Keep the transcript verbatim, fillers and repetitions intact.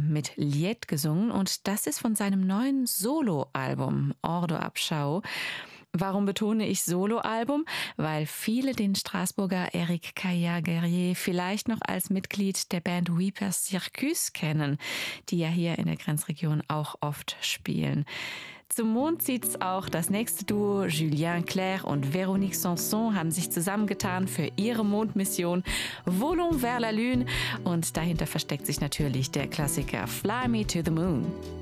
mit Lied gesungen und das ist von seinem neuen Soloalbum Ordo Abschau. Warum betone ich Soloalbum? Weil viele den Straßburger Eric Caillard-Guerrier vielleicht noch als Mitglied der Band Weeper Circus kennen, die ja hier in der Grenzregion auch oft spielen. Zum Mond zieht's auch das nächste Duo. Julien Clerc und Véronique Sanson haben sich zusammengetan für ihre Mondmission Volons vers la Lune und dahinter versteckt sich natürlich der Klassiker Fly Me to the Moon.